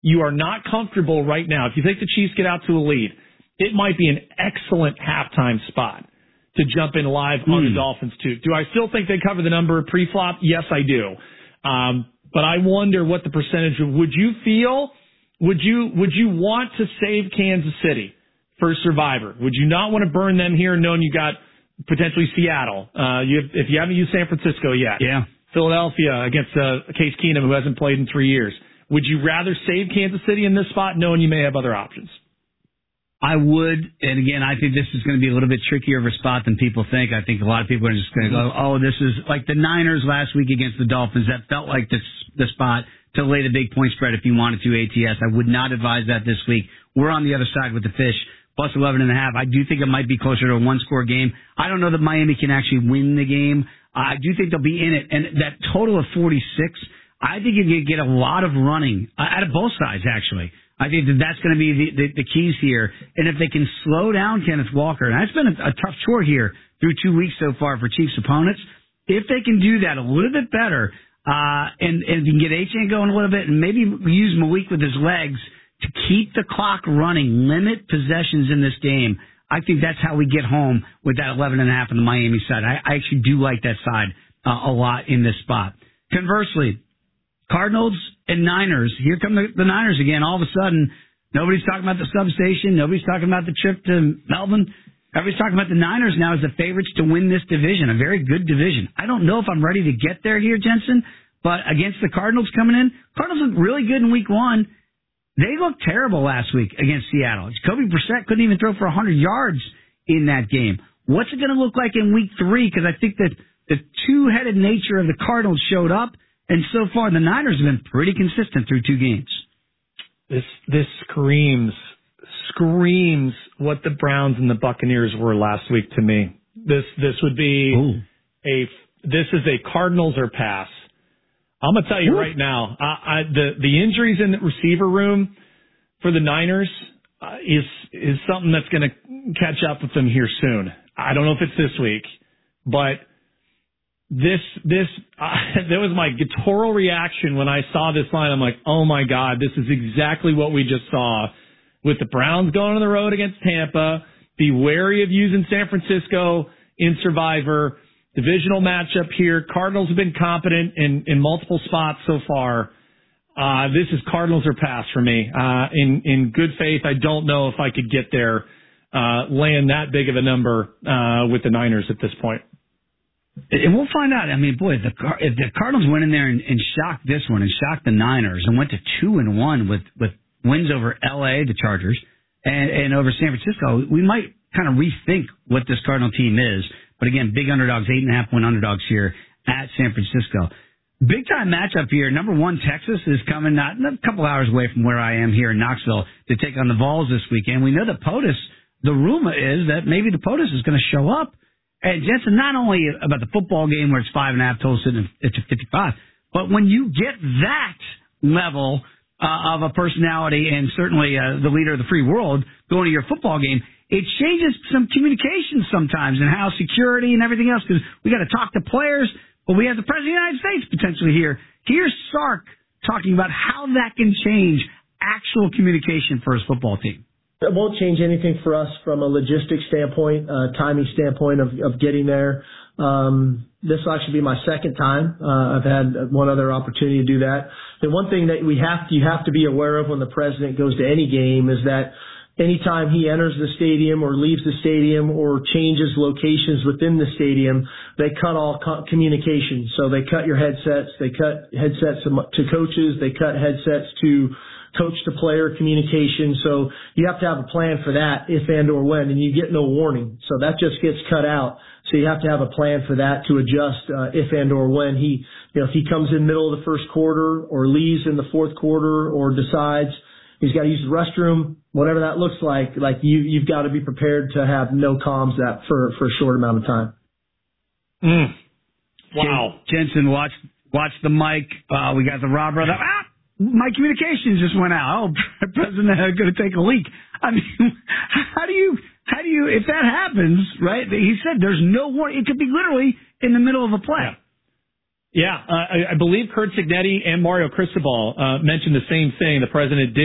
you are not comfortable right now, if you think the Chiefs get out to a lead, it might be an excellent halftime spot to jump in live on the Dolphins too. Do I still think they cover the number pre-flop? Yes, I do. But I wonder what the percentage would you want to save Kansas City for Survivor? Would you not want to burn them here knowing you got potentially Seattle? If you haven't used San Francisco yet. Yeah. Philadelphia against Case Keenum, who hasn't played in 3 years. Would you rather save Kansas City in this spot knowing you may have other options? I would, and again, I think this is going to be a little bit trickier of a spot than people think. I think a lot of people are just going to go, oh, this is like the Niners last week against the Dolphins. That felt like the spot to lay the big point spread if you wanted to ATS. I would not advise that this week. We're on the other side with the fish, plus 11.5. I do think it might be closer to a one-score game. I don't know that Miami can actually win the game. I do think they'll be in it, and that total of 46, I think you're going to get a lot of running out of both sides, actually. I think that's going to be the keys here. And if they can slow down Kenneth Walker, and that's been a tough chore here through 2 weeks so far for Chiefs opponents, if they can do that a little bit better, and you can get Achane going a little bit, and maybe use Malik with his legs to keep the clock running, limit possessions in this game, I think that's how we get home with that 11.5 on the Miami side. I actually do like that side a lot in this spot. Conversely, Cardinals and Niners. Here come the Niners again. All of a sudden, nobody's talking about the substation. Nobody's talking about the trip to Melbourne. Everybody's talking about the Niners now as the favorites to win this division, a very good division. I don't know if I'm ready to get there here, Jensen, but against the Cardinals coming in, Cardinals looked really good in week one. They looked terrible last week against Seattle. Jacoby Brissett couldn't even throw for 100 yards in that game. What's it going to look like in week three? Because I think that the two-headed nature of the Cardinals showed up. And so far, the Niners have been pretty consistent through 2 games. This screams what the Browns and the Buccaneers were last week to me. This would be this is a Cardinals or pass. I'm gonna tell you right now, the injuries in the receiver room for the Niners is something that's going to catch up with them here soon. I don't know if it's this week, but. That was my guttural reaction when I saw this line. I'm like, oh my God, this is exactly what we just saw with the Browns going on the road against Tampa. Be wary of using San Francisco in Survivor. Divisional matchup here. Cardinals have been competent in multiple spots so far. This is Cardinals or pass for me. In good faith, I don't know if I could get there, laying that big of a number, with the Niners at this point. And we'll find out. I mean, boy, if the Cardinals went in there and shocked this one and shocked the Niners and went to 2-1 with wins over L.A., the Chargers, and over San Francisco, we might kind of rethink what this Cardinal team is. But again, big underdogs, 8.5-point underdogs here at San Francisco. Big time matchup here. Number one, Texas is coming not a couple hours away from where I am here in Knoxville to take on the Vols this weekend. We know that POTUS, the rumor is that maybe the POTUS is going to show up. And Jensen, not only about the football game where it's 5.5 total sitting at 55, but when you get that level of a personality and certainly the leader of the free world going to your football game, it changes some communication sometimes and how security and everything else, because we got to talk to players, but we have the President of the United States potentially here. Here's Sark talking about how that can change actual communication for his football team. It won't change anything for us from a logistics standpoint, timing standpoint of getting there. This will actually be my second time. I've had one other opportunity to do that. The one thing that you have to be aware of when the president goes to any game is that anytime he enters the stadium or leaves the stadium or changes locations within the stadium, they cut all communication. So they cut your headsets, they cut headsets to coaches, they cut headsets to coach-to-player communication, so you have to have a plan for that if and or when, and you get no warning. So that just gets cut out. So you have to have a plan for that to adjust if and or when if he comes in middle of the first quarter or leaves in the fourth quarter or decides he's got to use the restroom, whatever that looks like you've got to be prepared to have no comms that for a short amount of time. Wow. Jensen, watch the mic. We got the Rob brother. My communications just went out. Oh, President going to take a leak. I mean, how do you, if that happens, right? He said there's no warning. It could be literally in the middle of a play. Yeah, I believe Curt Cignetti and Mario Cristobal mentioned the same thing. The president did